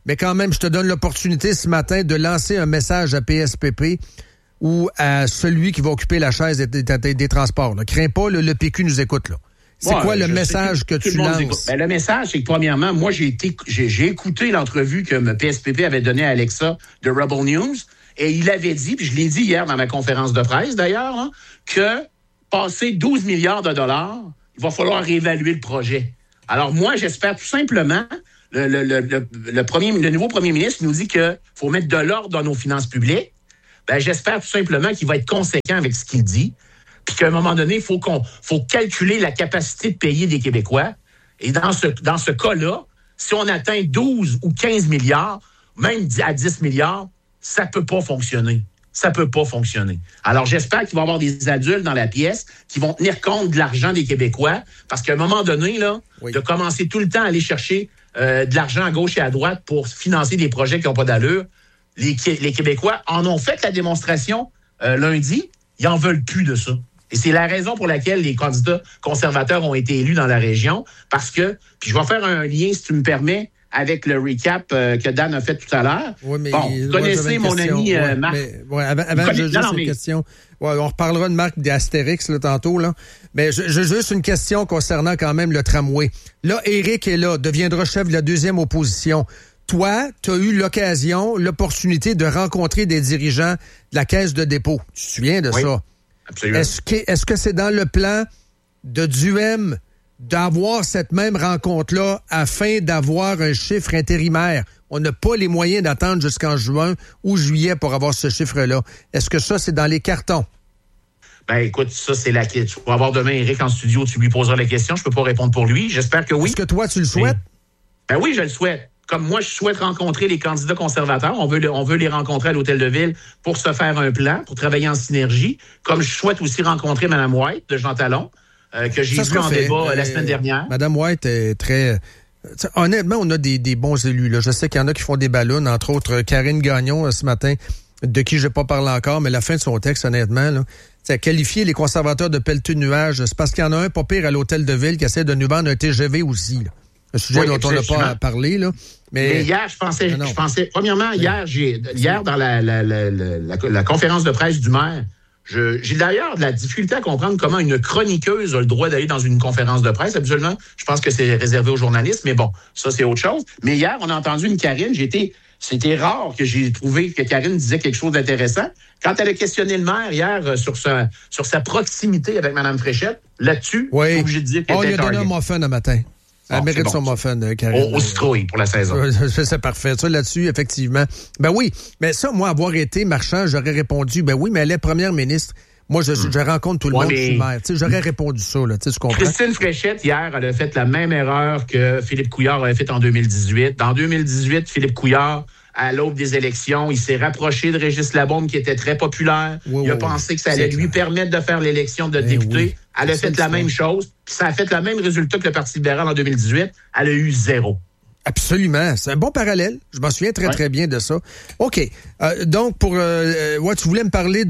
mais quand même, je te donne l'opportunité ce matin de lancer un message à P S P P ou à celui qui va occuper la chaise des, des, des transports. Là. Crains pas, le, le P Q nous écoute, là. C'est ouais, quoi le message que, que tu lances? Ben, le message, c'est que premièrement, moi, j'ai été, j'ai, j'ai écouté l'entrevue que P S P P avait donnée à Alexa de Rebel News, et il avait dit, puis je l'ai dit hier dans ma conférence de presse d'ailleurs, hein, que passer douze milliards de dollars, il va falloir réévaluer le projet. Alors moi, j'espère tout simplement, le, le, le, le, le, premier, le nouveau premier ministre nous dit qu'il faut mettre de l'ordre dans nos finances publiques. Ben, j'espère tout simplement qu'il va être conséquent avec ce qu'il dit, puis qu'à un moment donné, il faut qu'on faut calculer la capacité de payer des Québécois. Et dans ce, dans ce cas-là, si on atteint douze ou quinze milliards, même à dix milliards, ça peut pas fonctionner. Ça peut pas fonctionner. Alors, j'espère qu'il va y avoir des adultes dans la pièce qui vont tenir compte de l'argent des Québécois, parce qu'à un moment donné, là, oui. de commencer tout le temps à aller chercher euh, de l'argent à gauche et à droite pour financer des projets qui n'ont pas d'allure, les, les Québécois en ont fait la démonstration euh, lundi. Ils en veulent plus de ça. Et c'est la raison pour laquelle les candidats conservateurs ont été élus dans la région, parce que, puis je vais faire un lien, si tu me permets, avec le recap euh, que Dan a fait tout à l'heure. Oui, mais bon, vous connaissez mon question. ami euh, ouais, Marc. Mais, ouais, avant, avant connaissez... je juste non, non, une mais... question. Ouais, on reparlera de Marc d'Astérix là, tantôt. Là. Mais je, je, juste une question concernant quand même le tramway. Là, Éric est là, deviendra chef de la deuxième opposition. Toi, tu as eu l'occasion, l'opportunité de rencontrer des dirigeants de la Caisse de dépôt. Tu te souviens de oui, ça? Absolument. Est-ce que, est-ce que c'est dans le plan de Duhem d'avoir cette même rencontre-là afin d'avoir un chiffre intérimaire? On n'a pas les moyens d'attendre jusqu'en juin ou juillet pour avoir ce chiffre-là. Est-ce que ça, c'est dans les cartons? Ben, écoute, ça, c'est la question. Tu vas avoir demain Éric en studio, tu lui poseras la question. Je peux pas répondre pour lui. J'espère que oui. Est-ce que toi, tu le souhaites? Ben oui, je le souhaite. Comme moi, je souhaite rencontrer les candidats conservateurs. On veut, le, on veut les rencontrer à l'Hôtel de Ville pour se faire un plan, pour travailler en synergie. Comme je souhaite aussi rencontrer Mme White de Jean Talon, euh, que j'ai vu en fait. débat euh, la semaine dernière. Mme White est très... T'sais, honnêtement, on a des, des bons élus. Là. Je sais qu'il y en a qui font des ballons, entre autres Karine Gagnon ce matin, de qui je n'ai pas parlé encore, mais la fin de son texte, honnêtement, là, a qualifié les conservateurs de pelleteux de nuages. C'est parce qu'il y en a un pas pire à l'Hôtel de Ville qui essaie de nous vendre un T G V aussi. Là. Un sujet oui, dont on n'a pas parlé, là. Mais, mais hier, je pensais, je pensais, premièrement, hier, j'ai, hier, dans la, la, la, la, la, la conférence de presse du maire, je, j'ai d'ailleurs de la difficulté à comprendre comment une chroniqueuse a le droit d'aller dans une conférence de presse. Absolument, je pense que c'est réservé aux journalistes, mais bon, ça, c'est autre chose. Mais hier, on a entendu une Karine, j'ai été, c'était rare que j'ai trouvé que Karine disait quelque chose d'intéressant. Quand elle a questionné le maire hier sur sa, sur sa proximité avec Mme Fréchette, là-dessus, oui. je suis obligé de dire qu'elle oh, était il a donné un muffin le matin. Elle bon, mérite bon. son muffin, Karine. Au, au citrouille pour la saison. C'est parfait. Ça, là-dessus, effectivement. Ben oui. Mais ça, moi, avoir été marchand, j'aurais répondu, ben oui, mais elle est première ministre. Moi, je, je rencontre tout le ouais, monde, je suis maire. Tu sais, j'aurais répondu ça, là. Tu sais, tu comprends? Christine Fréchette, hier, elle a fait la même erreur que Philippe Couillard avait fait en deux mille dix-huit. Dans deux mille dix-huit, Philippe Couillard, à l'aube des élections, il s'est rapproché de Régis Labaume, qui était très populaire. Oui, il a oui, pensé que ça allait lui clair. permettre de faire l'élection de député. Oui. Elle a fait la même chose, puis ça a fait le même résultat que le Parti libéral en deux mille dix-huit. Elle a eu zéro. Absolument. C'est un bon parallèle. Je m'en souviens très, ouais. très bien de ça. OK. Euh, donc, pour... Euh, ouais, tu voulais me parler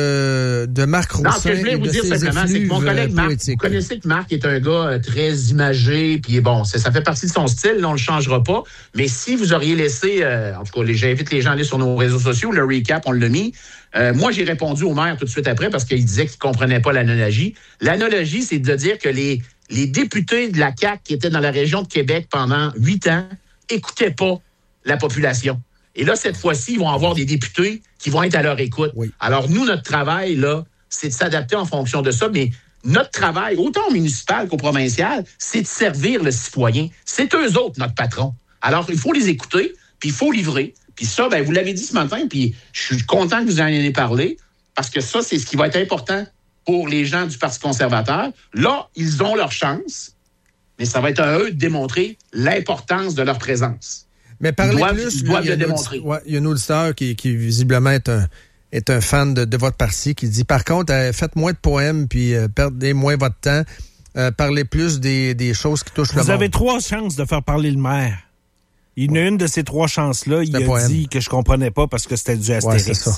de, de Marc Roussin. Non, ce que je voulais vous dire simplement, c'est que mon collègue Marc, vous connaissez que Marc est un gars très imagé, puis bon, ça, ça fait partie de son style, là, on le changera pas. Mais si vous auriez laissé, euh, en tout cas, les, j'invite les gens à aller sur nos réseaux sociaux, le recap, on l'a mis. Euh, moi, j'ai répondu au maire tout de suite après parce qu'il disait qu'il ne comprenait pas l'analogie. L'analogie, c'est de dire que les, les députés de la C A Q qui étaient dans la région de Québec pendant huit ans n'écoutaient pas la population. Et là, cette fois-ci, ils vont avoir des députés qui vont être à leur écoute. Oui. Alors, nous, notre travail, là, c'est de s'adapter en fonction de ça, mais notre travail, autant municipal qu'au provincial, c'est de servir le citoyen. C'est eux autres, notre patron. Alors, il faut les écouter, puis il faut livrer. Puis ça, ben, vous l'avez dit ce matin, puis je suis content que vous en ayez parlé, parce que ça, c'est ce qui va être important pour les gens du Parti conservateur. Là, ils ont leur chance, mais ça va être à eux de démontrer l'importance de leur présence. Mais parlez ils doivent, plus, ils doivent il y a le démontrer. Ouais, il y a un auditeur qui, qui visiblement est un, est un fan de, de votre parti, qui dit, par contre, euh, faites moins de poèmes, puis euh, perdez moins votre temps, euh, parlez plus des, des choses qui touchent vous le monde. Vous avez trois chances de faire parler le maire. Il y en a une de ces trois chances-là, il a poème. dit que je comprenais pas parce que c'était du Astérix. Ouais, c'est ça.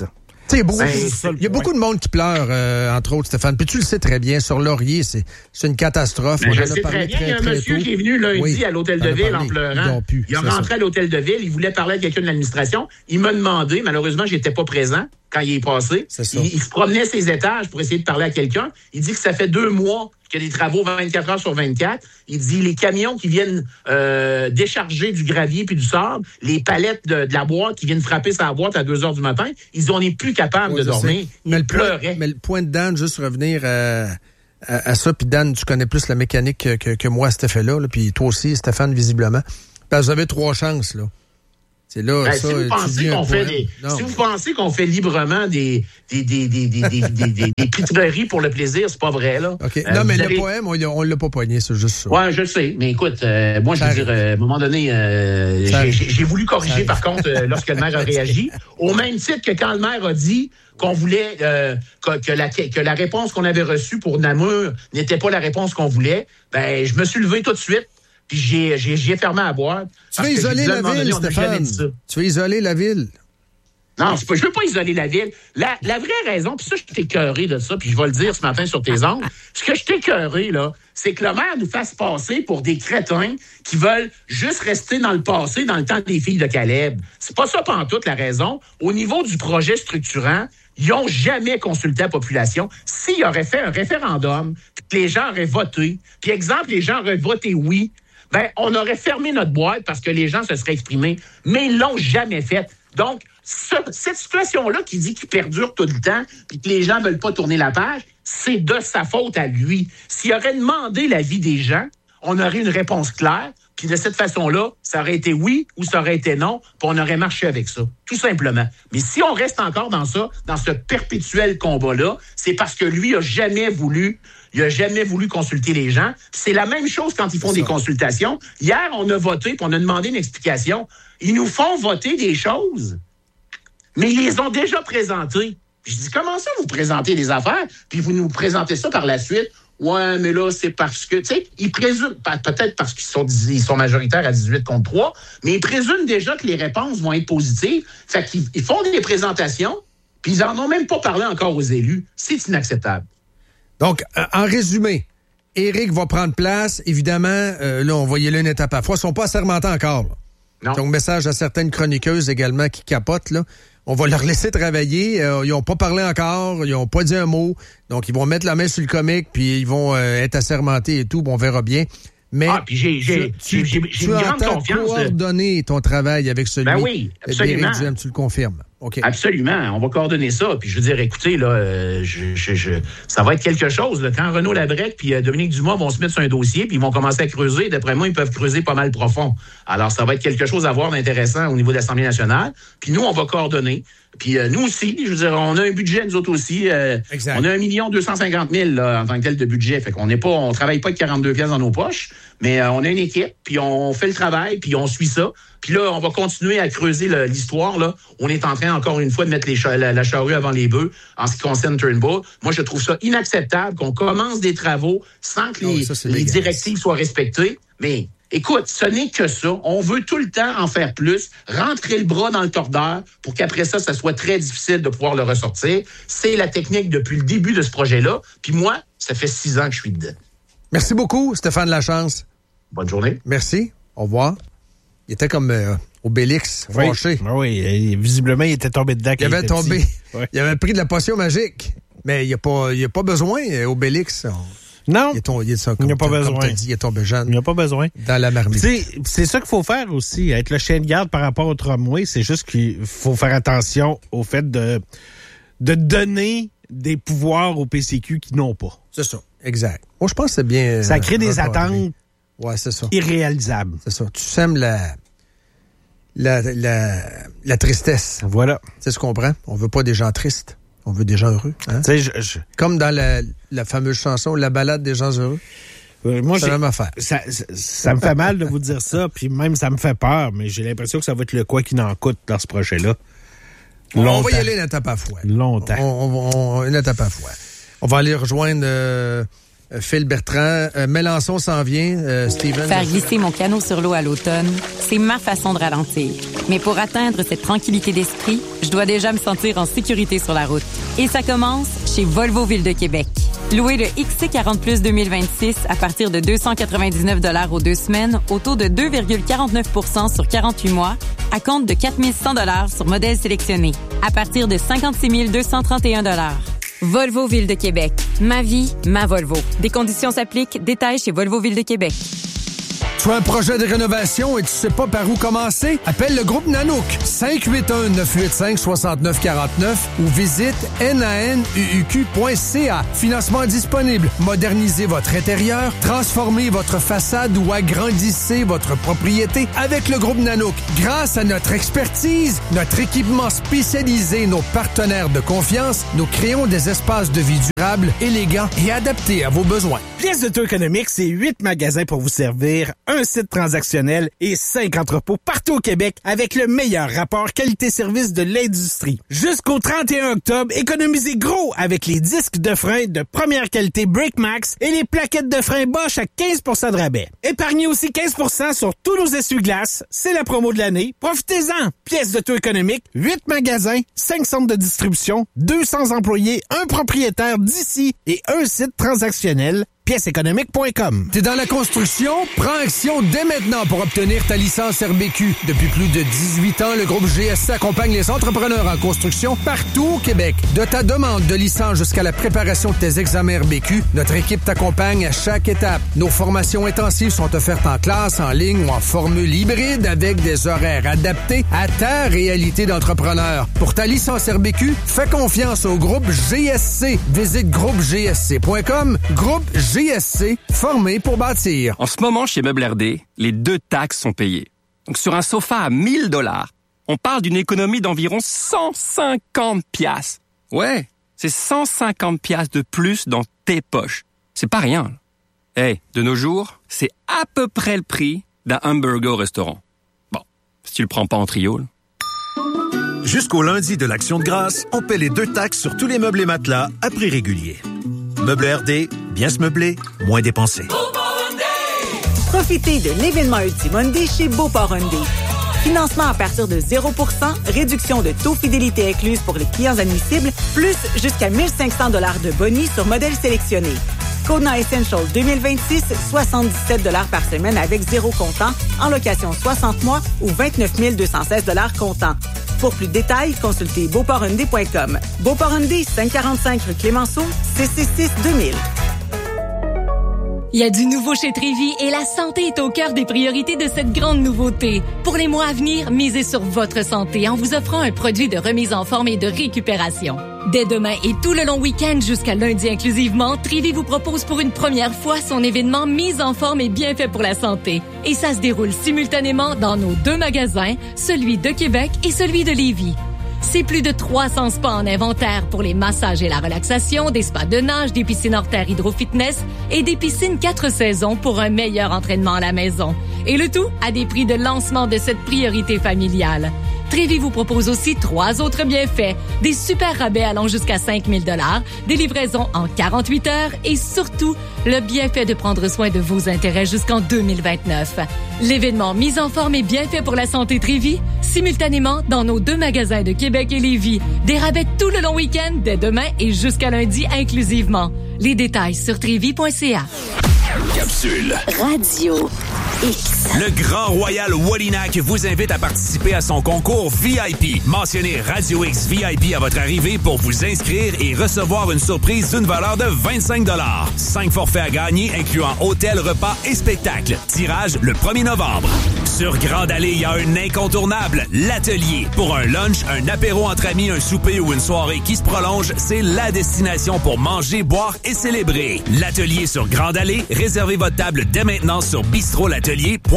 Il y a, beaucoup, Ben, il y a beaucoup de monde qui pleure, euh, entre autres, Stéphane. Puis tu le sais très bien, sur Laurier, c'est, c'est une catastrophe. Ben, On je en a sais parlé très bien, il y a un très, monsieur très qui est venu lundi oui, à l'Hôtel de on a Ville parlé. en pleurant. Pu, il est rentré à l'Hôtel de Ville, il voulait parler à quelqu'un de l'administration. Il m'a demandé, malheureusement, j'étais pas présent quand il est passé. C'est ça. Il, il se promenait ses étages pour essayer de parler à quelqu'un. Il dit que ça fait deux mois qu'il y a des travaux vingt-quatre heures sur vingt-quatre. Il dit les camions qui viennent euh, décharger du gravier puis du sable, les palettes de, de la boîte qui viennent frapper sa boîte à deux heures du matin, ils disent on n'est plus capable Oui, de je dormir. sais. Il mais, le pleurait. point, mais le point de Dan, juste revenir à, à, à ça, puis Dan, tu connais plus la mécanique que, que, que moi à cet effet-là, là, puis toi aussi, Stéphane, visiblement. Parce que vous avez trois chances, là. C'est là, Ben, ça, si vous pensez qu'on fait des, si vous pensez qu'on fait librement des, des, des, des, des, des, des, des, des pitreries pour le plaisir, c'est pas vrai, là. OK. Euh, non, mais le avez... poème, on, on l'a pas pogné, c'est juste ça. Ouais, je sais. Mais écoute, euh, moi, je veux dire, euh, à un moment donné, euh, j'ai, j'ai voulu corriger, par contre, euh, lorsque le maire a réagi. Au même titre que quand le maire a dit qu'on voulait, euh, que, que, la, que la réponse qu'on avait reçue pour Namur n'était pas la réponse qu'on voulait, ben, je me suis levé tout de suite. Puis j'ai, j'ai, j'ai fermé la boîte. Tu veux isoler la ville, Stéphane? Tu veux isoler la ville? Non, c'est pas, je veux pas isoler la ville. La, la vraie raison, puis ça, je suis écœuré de ça, puis je vais le dire ce matin sur tes ondes, ce que je suis écœuré, là, c'est que le maire nous fasse passer pour des crétins qui veulent juste rester dans le passé, dans le temps des filles de Caleb. C'est pas ça pantoute la raison. Au niveau du projet structurant, ils n'ont jamais consulté la population. S'ils auraient fait un référendum, puis les gens auraient voté, puis exemple, les gens auraient voté oui, ben, on aurait fermé notre boîte parce que les gens se seraient exprimés, mais ils l'ont jamais fait. Donc, ce, cette situation-là qui dit qu'il perdure tout le temps puis que les gens veulent pas tourner la page, c'est de sa faute à lui. S'il aurait demandé l'avis des gens, on aurait une réponse claire, puis de cette façon-là, ça aurait été oui ou ça aurait été non, puis on aurait marché avec ça, tout simplement. Mais si on reste encore dans ça, dans ce perpétuel combat-là, c'est parce que lui a jamais voulu Il n'a jamais voulu consulter les gens. C'est la même chose quand ils font des consultations. Hier, on a voté puis on a demandé une explication. Ils nous font voter des choses, mais ils les ont déjà présentées. Puis je dis, comment ça, vous présentez des affaires, puis vous nous présentez ça par la suite? Ouais, mais là, c'est parce que, tu sais, ils présument, peut-être parce qu'ils sont, ils sont majoritaires à dix-huit contre trois, mais ils présument déjà que les réponses vont être positives. Fait qu'ils ils font des présentations, puis ils n'en ont même pas parlé encore aux élus. C'est inacceptable. Donc, euh, en résumé, Éric va prendre place. Évidemment, euh, là, on va y aller une étape à la fois. Ils ne sont pas assermentés encore. Là. Non. Donc, message à certaines chroniqueuses également qui capotent. Là. On va leur laisser travailler. Euh, ils n'ont pas parlé encore. Ils n'ont pas dit un mot. Donc, ils vont mettre la main sur le comique, puis ils vont euh, être assermentés et tout. Bon, on verra bien. Mais ah, puis j'ai, j'ai, tu, j'ai, j'ai, tu, j'ai tu une grande entends confiance. coordonner ton travail avec celui ben oui, absolument. d'Éric Duhem, tu le confirmes. Okay. Absolument. On va coordonner ça. Puis je veux dire, écoutez, là, euh, je, je, je, ça va être quelque chose. Là. Quand Renaud Labrec puis euh, Dominique Dumas vont se mettre sur un dossier, puis ils vont commencer à creuser, d'après moi, ils peuvent creuser pas mal profond. Alors, ça va être quelque chose à voir d'intéressant au niveau de l'Assemblée nationale. Puis nous, on va coordonner. Puis euh, nous aussi, je veux dire, on a un budget, nous autres aussi. Euh, on a un million deux cent cinquante mille là, en tant que tel de budget. Fait qu'on n'est pas, on travaille pas avec quarante-deux piastres dans nos poches, mais euh, on a une équipe, puis on fait le travail, puis on suit ça. Puis là, on va continuer à creuser le, l'histoire. Là. On est en train, encore une fois, de mettre les cha- la, la charrue avant les bœufs en ce qui concerne Turnbull. Moi, je trouve ça inacceptable qu'on commence des travaux sans que les, non, ça, les directives soient respectées. Mais écoute, ce n'est que ça. On veut tout le temps en faire plus, rentrer le bras dans le tordeur pour qu'après ça, ça soit très difficile de pouvoir le ressortir. C'est la technique depuis le début de ce projet-là. Puis moi, ça fait six ans que je suis dedans. Merci beaucoup, Stéphane Lachance. Bonne journée. Merci. Au revoir. Il était comme euh, Obélix, oui. fâché. Oui, visiblement, il était tombé dedans. Il avait il tombé. Oui. Il avait pris de la potion magique. Mais il n'y a, a pas besoin, Obélix. On... Non. Il, est tombé, il, est, comme, il n'y a pas comme besoin. T'as dit, il est tombé jeune. Il n'y a pas besoin. Dans la marmite. C'est, c'est ça qu'il faut faire aussi. Être le chien de garde par rapport au tramway, c'est juste qu'il faut faire attention au fait de, de donner des pouvoirs au P C Q qui n'ont pas. C'est ça. Exact. Moi, je pense que c'est bien. Ça crée euh, des attentes. Ouais, c'est ça. Irréalisables. C'est ça. Tu sèmes la, la, la, la tristesse. Voilà. Tu sais ce qu'on comprend? On veut pas des gens tristes. On veut des gens heureux. Hein? Tu sais, je, je... Comme dans la, la fameuse chanson, La balade des gens heureux. Euh, moi, c'est la même affaire. Ça, ça, ça me fait mal de vous dire ça, puis même ça me fait peur, mais j'ai l'impression que ça va être le quoi qu'il en coûte dans ce projet-là. Longtemps. On va y aller une étape à fois. Longtemps. On, on, on, une étape à fois. On va aller rejoindre euh, euh, Phil Bertrand. Euh, Mélenchon s'en vient, euh, Steven. Faire glisser mon canot sur l'eau à l'automne, c'est ma façon de ralentir. Mais pour atteindre cette tranquillité d'esprit, je dois déjà me sentir en sécurité sur la route. Et ça commence chez Volvo Ville de Québec. Louez le X C quarante plus deux mille vingt-six à partir de deux cent quatre-vingt-dix-neuf dollars aux deux semaines, au taux de deux virgule quarante-neuf pour cent sur quarante-huit mois, à compte de quatre mille cent dollars sur modèle sélectionné, à partir de cinquante-six mille deux cent trente et un dollars. Volvo Ville de Québec. Ma vie, ma Volvo. Des conditions s'appliquent. Détails chez Volvo Ville de Québec. Tu as un projet de rénovation et tu sais pas par où commencer? Appelle le groupe Nanook. cinq huit un neuf huit cinq six neuf quatre neuf ou visite nanuq point c a. Financement disponible. Modernisez votre intérieur, transformez votre façade ou agrandissez votre propriété avec le groupe Nanook. Grâce à notre expertise, notre équipement spécialisé, nos partenaires de confiance, nous créons des espaces de vie durables, élégants et adaptés à vos besoins. Pièces de Tour économique, c'est huit magasins pour vous servir, un site transactionnel et cinq entrepôts partout au Québec avec le meilleur rapport qualité-service de l'industrie. Jusqu'au trente et un octobre, économisez gros avec les disques de frein de première qualité BrakeMax et les plaquettes de frein Bosch à quinze pour cent de rabais. Épargnez aussi quinze pour cent sur tous nos essuie-glaces. C'est la promo de l'année. Profitez-en! Pièces de Tour économique, huit magasins, cinq centres de distribution, deux cents employés, un propriétaire d'ici et un site transactionnel. pièces économiques point com. T'es dans la construction? Prends action dès maintenant pour obtenir ta licence R B Q. Depuis plus de dix-huit ans, le groupe G S C accompagne les entrepreneurs en construction partout au Québec. De ta demande de licence jusqu'à la préparation de tes examens R B Q, notre équipe t'accompagne à chaque étape. Nos formations intensives sont offertes en classe, en ligne ou en formule hybride avec des horaires adaptés à ta réalité d'entrepreneur. Pour ta licence R B Q, fais confiance au groupe G S C. Visite groupe g s c point com. Groupe G S C, formé pour bâtir. En ce moment, chez Meubles R D, les deux taxes sont payées. Donc, sur un sofa à mille dollars, on parle d'une économie d'environ cent cinquante piastres. Ouais, c'est cent cinquante piastres de plus dans tes poches. C'est pas rien. Eh, hey, de nos jours, c'est à peu près le prix d'un hamburger au restaurant. Bon, si tu le prends pas en trio, là. Jusqu'au lundi de l'Action de grâce, on paie les deux taxes sur tous les meubles et matelas à prix régulier. Meubles R D, bien se meubler, moins dépenser. Profitez de l'événement Ultime Hyundai chez Beauport Hyundai. Financement à partir de zéro pour cent, réduction de taux fidélité incluse pour les clients admissibles, plus jusqu'à mille cinq cents dollars de bonus sur modèle sélectionné. Kona Essential deux mille vingt-six, soixante-dix-sept dollars par semaine avec zéro comptant, en location soixante mois ou vingt-neuf mille deux cent seize dollars comptant. Pour plus de détails, consultez beauport hyundai point com. Beauport Hyundai, cinq cent quarante-cinq rue Clémenceau, six cent soixante-six deux mille. Il y a du nouveau chez Trévi et la santé est au cœur des priorités de cette grande nouveauté. Pour les mois à venir, misez sur votre santé en vous offrant un produit de remise en forme et de récupération. Dès demain et tout le long week-end jusqu'à lundi inclusivement, Trévi vous propose pour une première fois son événement Mise en forme et bienfait pour la santé. Et ça se déroule simultanément dans nos deux magasins, celui de Québec et celui de Lévis. C'est plus de trois cents spas en inventaire pour les massages et la relaxation, des spas de nage, des piscines hors terre hydro-fitness et des piscines quatre saisons pour un meilleur entraînement à la maison. Et le tout à des prix de lancement de cette priorité familiale. Trévi vous propose aussi trois autres bienfaits, des super rabais allant jusqu'à cinq mille dollars, des livraisons en quarante-huit heures et surtout le bienfait de prendre soin de vos intérêts jusqu'en deux mille vingt-neuf. L'événement Mise en forme et bienfait pour la santé Trévi, simultanément dans nos deux magasins de Québec et Lévis. Des rabais tout le long week-end, dès demain et jusqu'à lundi inclusivement. Les détails sur trévi point c a. Capsule. Radio X. Le Grand Royal Wallinac vous invite à participer à son concours V I P. Mentionnez Radio X V I P à votre arrivée pour vous inscrire et recevoir une surprise d'une valeur de vingt-cinq dollars. Cinq forfaits à gagner, incluant hôtel, repas et spectacle. Tirage le premier novembre. Sur Grande Allée, il y a un incontournable, l'Atelier. Pour un lunch, un apéro entre amis, un souper ou une soirée qui se prolonge, c'est la destination pour manger, boire et célébrer. L'Atelier sur Grande Allée, réservez votre table dès maintenant sur bistrot l'atelier point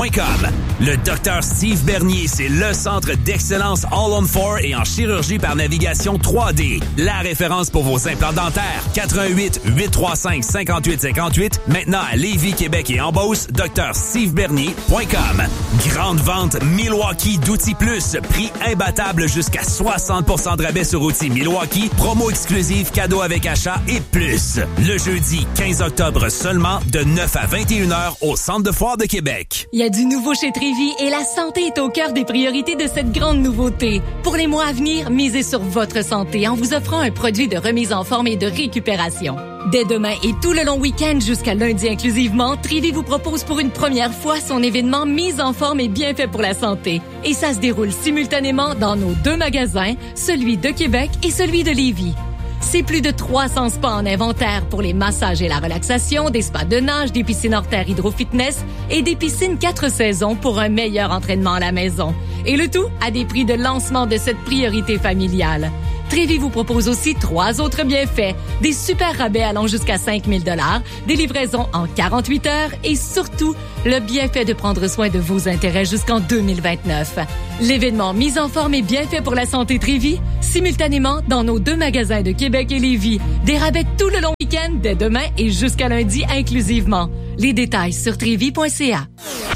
com. Le docteur Steve Bernier, c'est le centre d'excellence All on four et en chirurgie par navigation trois D. La référence pour vos implants dentaires. quatre un huit, huit trois cinq, cinq huit cinq huit. Maintenant à Lévis, Québec et en Beauce, docteur steve bernier point com. Grande vente Milwaukee d'outils plus. Prix imbattable jusqu'à soixante pour cent de rabais sur outils Milwaukee. Promo exclusive, cadeau avec achat et plus. Le jeudi quinze octobre seulement de neuf à vingt et une heures au Centre de foire de Québec. Il y a du nouveau chez Trévi et la santé est au cœur des priorités de cette grande nouveauté. Pour les mois à venir, misez sur votre santé en vous offrant un produit de remise en forme et de récupération. Dès demain et tout le long week-end jusqu'à lundi inclusivement, Trévi vous propose pour une première fois son événement Mise en forme et bienfait pour la santé. Et ça se déroule simultanément dans nos deux magasins, celui de Québec et celui de Lévis. C'est plus de trois cents spas en inventaire pour les massages et la relaxation, des spas de nage, des piscines hors terre hydro-fitness et des piscines quatre saisons pour un meilleur entraînement à la maison. Et le tout à des prix de lancement de cette priorité familiale. Trévi vous propose aussi trois autres bienfaits, des super rabais allant jusqu'à cinq mille dollars, des livraisons en quarante-huit heures et surtout, le bienfait de prendre soin de vos intérêts jusqu'en deux mille vingt-neuf. L'événement Mise en forme et bienfait pour la santé Trévi, simultanément dans nos deux magasins de Québec et Lévis. Des rabais tout le long week-end dès demain et jusqu'à lundi inclusivement. Les détails sur trévi point c a.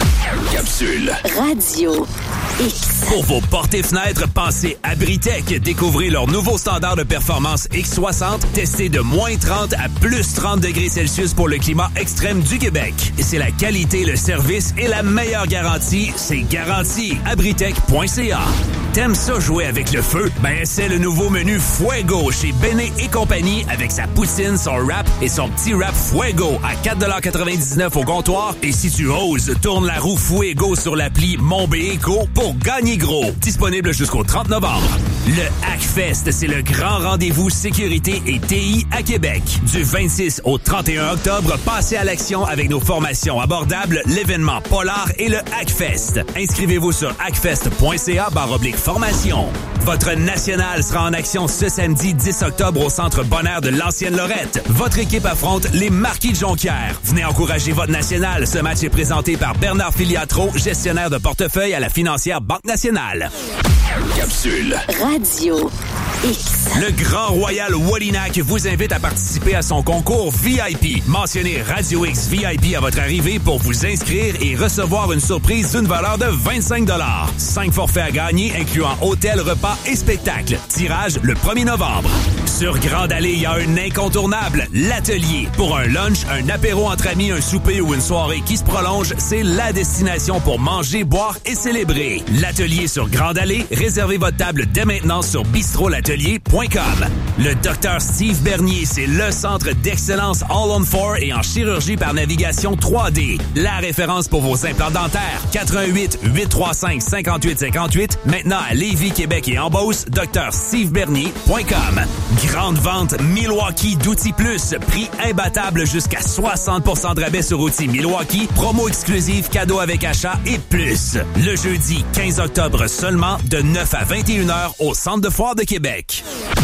Capsule. Radio X. Pour vos portes et fenêtres, pensez Abritech. Découvrez leur nouveau standard de performance X soixante, testé de moins trente à plus trente degrés Celsius pour le climat extrême du Québec. C'est la qualité, le service et la meilleure garantie. C'est garanti. Abritech point c a. T'aimes ça jouer avec le feu? Ben, c'est le nouveau menu Fuego chez Béné et compagnie avec sa poutine, son wrap et son petit wrap Fuego à quatre quatre-vingt-dix-neuf au comptoir. Et si tu oses, tourne la roue Fuego sur l'appli Mon B Eco pour gagner gros. Disponible jusqu'au trente novembre. Le Hackfest, c'est le grand rendez-vous sécurité et T I à Québec. Du vingt-six au trente et un octobre, passez à l'action avec nos formations abordables, l'événement Polar et le Hackfest. Inscrivez-vous sur hackfest point c a barre oblique formation. Votre national sera en action ce samedi dix octobre au Centre Bonheur de l'Ancienne-Lorette. Votre équipe affronte les Marquis de Jonquière. Venez encourager votre national. Ce match est présenté par Bernard Filiatro, gestionnaire de portefeuille à la financière Banque Nationale. Capsule. Radio X. Le Grand Royal Wallinac vous invite à participer à son concours V I P. Mentionnez Radio X V I P à votre arrivée pour vous inscrire et recevoir une surprise d'une valeur de vingt-cinq dollars. Cinq forfaits à gagner, incluant hôtel, repas et spectacle. Tirage le premier novembre. Sur Grande Allée, il y a un incontournable, l'Atelier. Pour un lunch, un apéro entre amis, un souper ou une soirée qui se prolonge, c'est la destination pour manger, boire et célébrer. L'Atelier sur Grande Allée, réservez votre table dès maintenant sur bistrot l'atelier point com. Le docteur Steve Bernier, c'est le centre d'excellence All on four et en chirurgie par navigation trois D. La référence pour vos implants dentaires. quatre un huit, huit trois cinq, cinq huit cinq huit. Maintenant à Lévis, Québec et en Beauce, docteur steve bernier point com. Grande vente Milwaukee d'outils plus. Prix imbattable jusqu'à soixante pour cent de rabais sur outils Milwaukee. Promo exclusive, cadeau avec achat et plus. Le jeudi quinze octobre seulement de neuf à vingt et une heures au Centre de foire de Québec.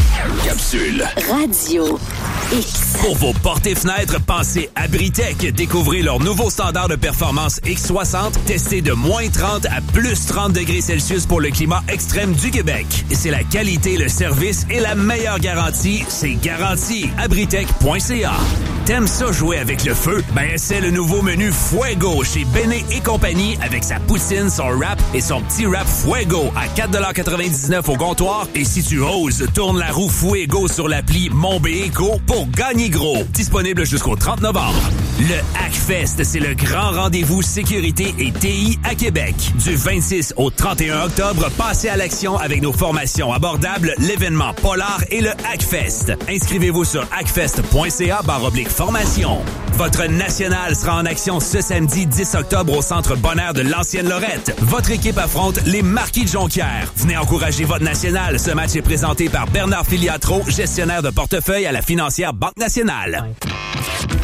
Capsule. Radio X. Pour vos portes et fenêtres, pensez Abritech. Découvrez leur nouveau standard de performance X soixante, testé de moins trente à plus trente degrés Celsius pour le climat extrême du Québec. C'est la qualité, le service et la meilleure garantie. C'est garanti. Abritech point c a. T'aimes ça jouer avec le feu? Ben, c'est le nouveau menu Fuego chez Béné et compagnie avec sa poutine, son wrap et son petit wrap Fuego à quatre quatre-vingt-dix-neuf au comptoir. Et si tu oses, tourne la roue Fuego sur l'appli Mon B Eco pour gagner gros. Disponible jusqu'au trente novembre. Le Hackfest, c'est le grand rendez-vous sécurité et T I à Québec. Du vingt-six au trente et un octobre, passez à l'action avec nos formations abordables, l'événement Polar et le Hackfest. Inscrivez-vous sur hackfest point c a barre oblique formation. Votre national sera en action ce samedi dix octobre au Centre Bonheur de l'Ancienne-Lorette. Votre équipe affronte les Marquis de Jonquière. Venez encourager votre national. Ce match est présenté par Bernard Filiatro, gestionnaire de portefeuille à la financière Banque Nationale.